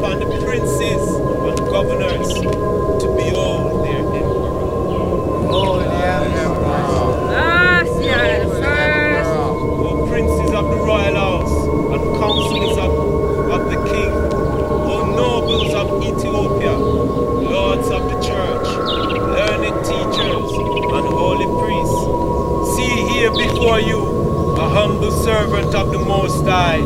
upon the princes and governors to behold their emperor. Oh, yeah. O princes of the royal house and counselors of the king, O nobles of Ethiopia, lords of the church, learned teachers and holy priests, see here before you a humble servant of the Most High.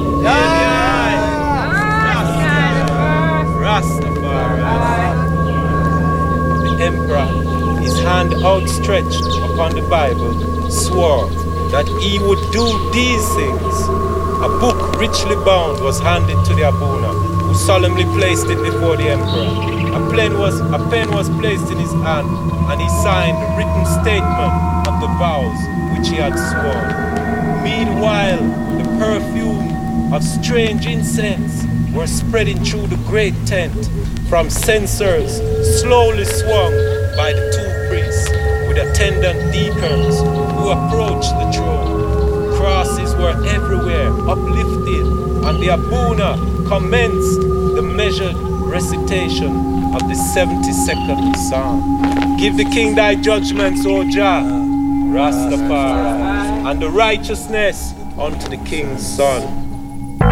Rastafari. The emperor, his hand outstretched upon the Bible, swore that he would do these things. A book richly bound was handed to the Abuna, who solemnly placed it before the emperor. A pen was placed in his hand, and he signed the written statement of the vows which he had sworn. Meanwhile, the perfume of strange incense were spreading through the great tent from censers slowly swung by the two priests with attendant deacons who approached the throne. Crosses were everywhere uplifted, and the Abuna commenced the measured recitation of the 72nd Psalm. Give the king thy judgments, O Jah, Rastafari, and the righteousness unto the king's son.